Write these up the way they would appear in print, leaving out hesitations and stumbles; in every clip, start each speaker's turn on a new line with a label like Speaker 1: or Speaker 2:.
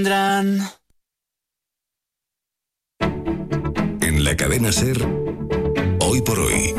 Speaker 1: En la cadena SER, Hoy por Hoy.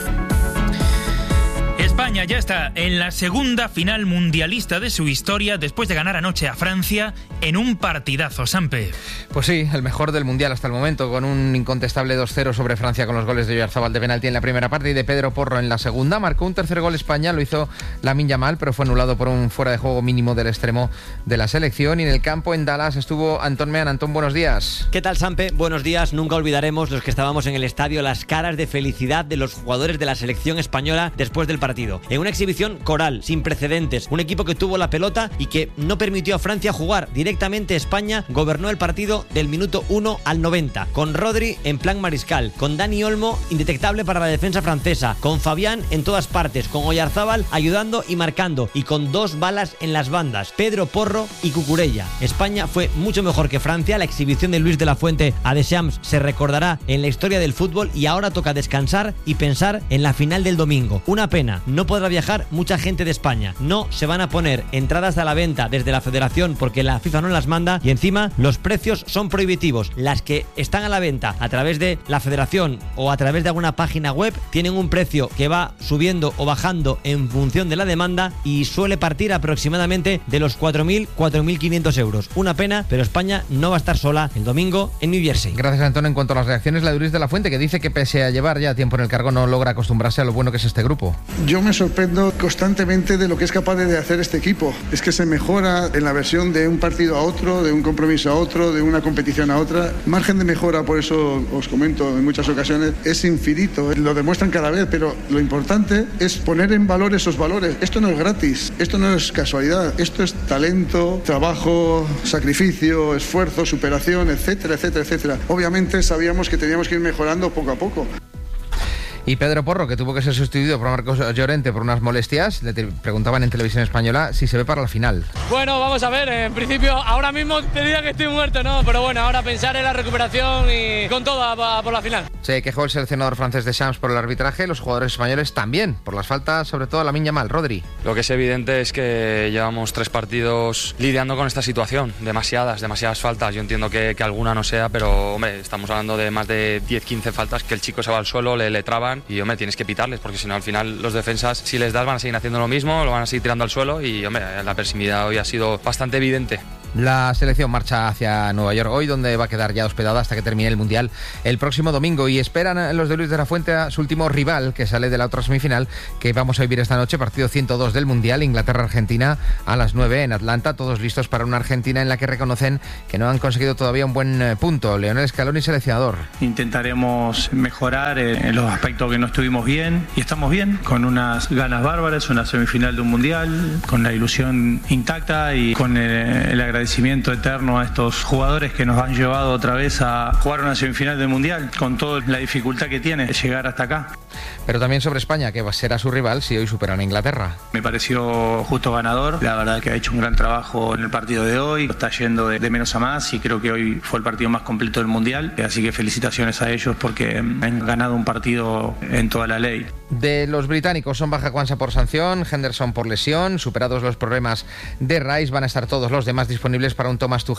Speaker 2: España ya está en la segunda final mundialista de su historia después de ganar anoche a Francia en un partidazo, Sampe.
Speaker 3: Pues sí, el mejor del mundial hasta el momento, con un incontestable 2-0 sobre Francia con los goles de Oyarzabal de penalti en la primera parte y de Pedro Porro en la segunda. Marcó un tercer gol España, lo hizo Lamine Yamal, pero fue anulado por un fuera de juego mínimo del extremo de la selección. Y en el campo en Dallas estuvo Antón Mean. Antón, buenos días.
Speaker 4: ¿Qué tal, Sampe? Buenos días. Nunca olvidaremos, los que estábamos en el estadio, las caras de felicidad de los jugadores de la selección española después del partido. En una exhibición coral, sin precedentes, un equipo que tuvo la pelota y que no permitió a Francia jugar. Directamente España gobernó el partido del minuto 1 al 90, con Rodri en plan mariscal, con Dani Olmo indetectable para la defensa francesa, con Fabián en todas partes, con Oyarzabal ayudando y marcando, y con dos balas en las bandas, Pedro Porro y Cucurella. España fue mucho mejor que Francia. La exhibición de Luis de la Fuente a Deschamps se recordará en la historia del fútbol, y ahora toca descansar y pensar en la final del domingo. Una pena, no podrá viajar mucha gente de España, no se van a poner entradas a la venta desde la federación porque la FIFA no las manda, y encima los precios son prohibitivos. Las que están a la venta a través de la federación o a través de alguna página web tienen un precio que va subiendo o bajando en función de la demanda y suele partir aproximadamente de los 4.000, 4.500 euros. Una pena, pero España no va a estar sola el domingo en New Jersey.
Speaker 3: Gracias, Antón. En cuanto a las reacciones, la de Luis de la Fuente, que dice que pese a llevar ya tiempo en el cargo no logra acostumbrarse a lo bueno que es este grupo.
Speaker 5: Yo me sorprendo constantemente de lo que es capaz de hacer este equipo. Es que se mejora en la versión de un partido a otro, de un compromiso a otro, de una competición a otra. Margen de mejora, por eso os comento en muchas ocasiones, es infinito. Lo demuestran cada vez, pero lo importante es poner en valor esos valores. Esto no es gratis, esto no es casualidad, esto es talento, trabajo, sacrificio, esfuerzo, superación, etcétera, etcétera, etcétera. Obviamente sabíamos que teníamos que ir mejorando poco a poco.
Speaker 3: Y Pedro Porro, que tuvo que ser sustituido por Marcos Llorente por unas molestias, le preguntaban en Televisión Española si se ve para la final.
Speaker 6: Bueno, vamos a ver, en principio ahora mismo te diría que estoy muerto, ¿no? Pero bueno, ahora pensar en la recuperación y con todo por la final.
Speaker 3: Se quejó el seleccionador francés Deschamps por el arbitraje, los jugadores españoles también, por las faltas, sobre todo a Lamine Yamal. Rodri.
Speaker 7: Lo que es evidente es que llevamos 3 partidos lidiando con esta situación, demasiadas faltas. Yo entiendo que alguna no sea, pero hombre, estamos hablando de más de 10-15 faltas que el chico se va al suelo, le traban. Y hombre, tienes que pitarles, porque si no al final los defensas, si les das, van a seguir haciendo lo mismo, lo van a seguir tirando al suelo, y hombre, la agresividad hoy ha sido bastante evidente.
Speaker 3: La selección marcha hacia Nueva York hoy, donde va a quedar ya hospedada hasta que termine el Mundial el próximo domingo, y esperan los de Luis de la Fuente a su último rival, que sale de la otra semifinal que vamos a vivir esta noche, partido 102 del Mundial, Inglaterra-Argentina a las 9 en Atlanta, todos listos para una Argentina en la que reconocen que no han conseguido todavía un buen punto. Lionel Scaloni, seleccionador.
Speaker 8: Intentaremos mejorar en los aspectos que no estuvimos bien, y estamos bien, con unas ganas bárbaras, una semifinal de un Mundial, con la ilusión intacta y con el agradecimiento eterno a estos jugadores que nos han llevado otra vez a jugar una semifinal del Mundial, con toda la dificultad que tiene de llegar hasta acá.
Speaker 3: Pero también sobre España, que será su rival si hoy superan a Inglaterra.
Speaker 8: Me pareció justo ganador, la verdad que ha hecho un gran trabajo en el partido de hoy, está yendo de menos a más, y creo que hoy fue el partido más completo del Mundial, así que felicitaciones a ellos porque han ganado un partido en toda la ley.
Speaker 3: De los británicos son baja Quansah por sanción, Henderson por lesión. Superados los problemas de Rice, van a estar todos los demás disponibles para un Thomas Tuchel